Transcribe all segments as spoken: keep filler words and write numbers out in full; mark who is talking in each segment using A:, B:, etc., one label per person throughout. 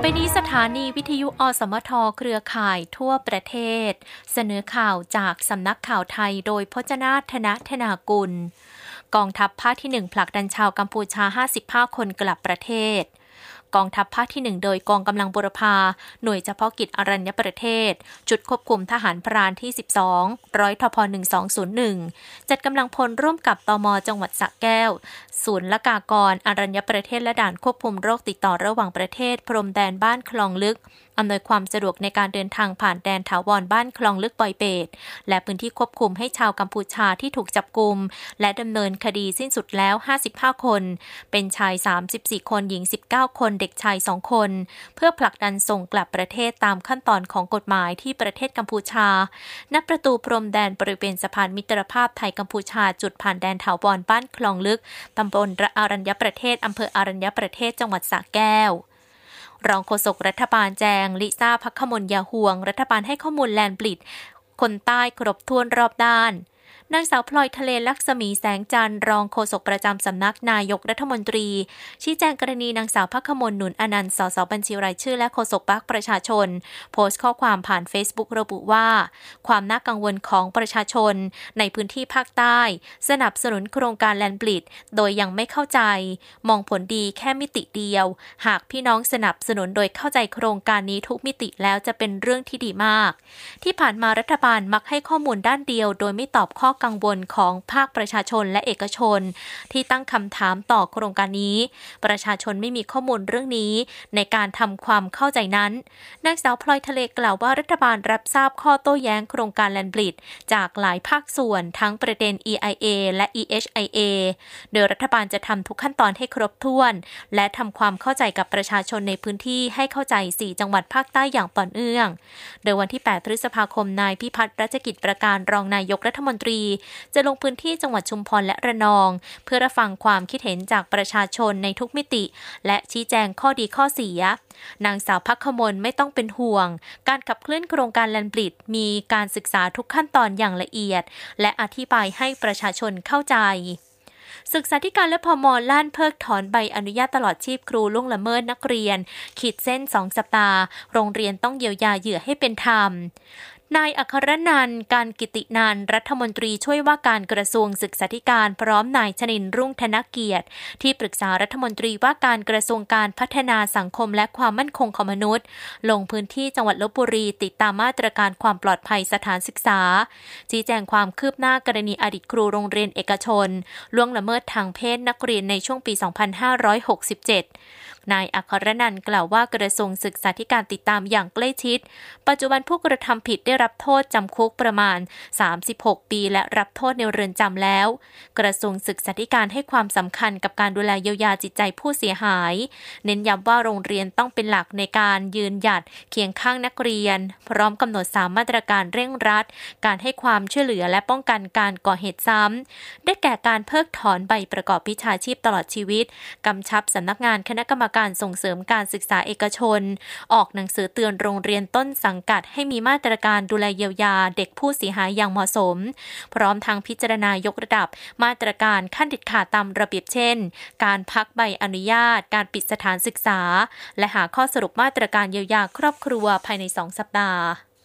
A: ไปนี้สถานีวิทยุอสมทเครือข่ายทั่วประเทศเสนอข่าวจากสำนักข่าวไทยโดยพจนาถนะธนากุลกองทัพภาคที่หนึ่งผลักดันชาวกัมพูชาห้าสิบห้าคนกลับประเทศกองทัพภาคที่หนึ่งโดยกองกำลังบูรพาหน่วยเฉพาะกิจอรัญญประเทศจุดควบคุมทหารพรานที่สิบสองร้อยทพหนึ่งสองศูนย์หนึ่งจัดกำลังพลร่วมกับตม.จังหวัดสระแก้วศูนย์ละกากรอรัญญประเทศและด่านควบคุมโรคติดต่อระหว่างประเทศพรมแดนบ้านคลองลึกอำนวยความสะดวกในการเดินทางผ่านแดนถาวรบ้านคลองลึกปอยเปตและพื้นที่ควบคุมให้ชาวกัมพูชาที่ถูกจับกุมและดำเนินคดีสิ้นสุดแล้วห้าสิบห้าคนเป็นชายสามสิบสี่คนหญิงสิบเก้าคนเด็กชายสองคนเพื่อผลักดันส่งกลับประเทศตามขั้นตอนของกฎหมายที่ประเทศกัมพูชาณประตูพรมแดนบริเวณสะพานมิตรภาพไทยกัมพูชาจุดผ่านแดนถาวรบ้านคลองลึกตำบลอรัญญประเทศอำเภออรัญญประเทศจังหวัดสระแก้วรองโฆษกรัฐบาลแจงลิซ่าภัคมลยาห่วงรัฐบาลให้ข้อมูลแลนด์บลิดคนใต้ครบถ้วนรอบด้านนางสาวพลอยทะเลลักษมีแสงจันทร์รองโฆษกประจำสำนักนายกรัฐมนตรีชี้แจงกรณีนางสาวภัคมลหนุนอนันต์สสบัญชีรายชื่อและโฆษกพรรคประชาชนโพสต์ข้อความผ่าน Facebook ระบุว่าความน่ากังวลของประชาชนในพื้นที่ภาคใต้สนับสนุนโครงการแลนด์บลิดโดยยังไม่เข้าใจมองผลดีแค่มิติเดียวหากพี่น้องสนับสนุนโดยเข้าใจโครงการนี้ทุกมิติแล้วจะเป็นเรื่องที่ดีมากที่ผ่านมารัฐบาลมักให้ข้อมูลด้านเดียวโดยไม่ตอบข้อกังวลของภาคประชาชนและเอกชนที่ตั้งคำถามต่อโครงการนี้ประชาชนไม่มีข้อมูลเรื่องนี้ในการทำความเข้าใจนั้นนางสาวพลอยทะเลกล่าวว่ารัฐบาลรับทราบข้อโต้แย้งโครงการแลนด์บลิดจากหลายภาคส่วนทั้งประเด็น อี ไอ เอ และ อี เอช ไอ เอ โดยรัฐบาลจะทำทุกขั้นตอนให้ครบถ้วนและทำความเข้าใจกับประชาชนในพื้นที่ให้เข้าใจสี่จังหวัดภาคใต้อย่างต่อเนื่องโดยวันที่แปดพฤษภาคมนายพิพัฒน์รัชกิจประการรองนายกรัฐมนตรีจะลงพื้นที่จังหวัดชุมพรและระนองเพื่อรับฟังความคิดเห็นจากประชาชนในทุกมิติและชี้แจงข้อดีข้อเสียนางสาวภัคมลไม่ต้องเป็นห่วงการขับเคลื่อนโครงการแลนด์บลิดมีการศึกษาทุกขั้นตอนอย่างละเอียดและอธิบายให้ประชาชนเข้าใจศึกษาธิการและพม.ล้านเพิกถอนใบอนุญาตตลอดชีพครูล่วงละเมิดนักเรียนขีดเส้นสองสัปดาห์โรงเรียนต้องเยียวยาเหยื่อให้เป็นธรรมนายอัครนันท์การกิตินันท์รัฐมนตรีช่วยว่าการกระทรวงศึกษาธิการพร้อมนายชนินทร์รุ่งธนเกียรติที่ปรึกษารัฐมนตรีว่าการกระทรวงการพัฒนาสังคมและความมั่นคงของมนุษย์ลงพื้นที่จังหวัดลพบุรีติดตามมาตรการความปลอดภัยสถานศึกษาชี้แจงความคืบหน้ากรณีอดีตครูโรงเรียนเอกชนล่วงละเมิดทางเพศนักเรียนในช่วงปี สองพันห้าร้อยหกสิบเจ็ดนายอัครนันท์กล่าวว่ากระทรวงศึกษาธิการติดตามอย่างใกล้ชิดปัจจุบันผู้กระทำผิดได้รับโทษจำคุกประมาณสามสิบหกปีและรับโทษในเรือนจำแล้วกระทรวงศึกษาธิการให้ความสำคัญกับการดูแลเยียวยาจิตใจผู้เสียหายเน้นย้ำว่าโรงเรียนต้องเป็นหลักในการยืนหยัดเคียงข้างนักเรียนพร้อมกำหนดสามมาตรการเร่งรัดการให้ความช่วยเหลือและป้องกันการก่อเหตุซ้ำได้แก่การเพิกถอนใบประกอบวิชาชีพตลอดชีวิตกำชับสำนักงานคณะกรรมการส่งเสริมการศึกษาเอกชนออกหนังสือเตือนโรงเรียนต้นสังกัดให้มีมาตรการดูแลเยียวยาเด็กผู้เสียหายอย่างเหมาะสมพร้อมทางพิจารณายกระดับมาตรการขั้นเด็ดขาดตามระเบียบเช่นการพักใบอนุญาตการปิดสถานศึกษาและหาข้อสรุปมาตรการเยียวยาครอบครัวภายในสองสัปดาห์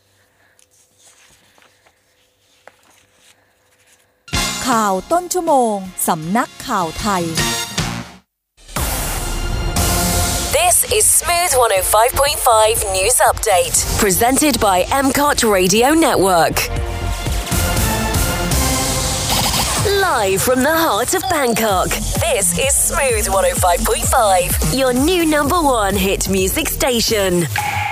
B: ข่าวต้นชั่วโมงสำนักข่าวไทย
C: This is Smooth one oh five point five News Update, presented by M C O T Radio Network. Live from the heart of Bangkok, this is Smooth one oh five point five, your new number one hit music station.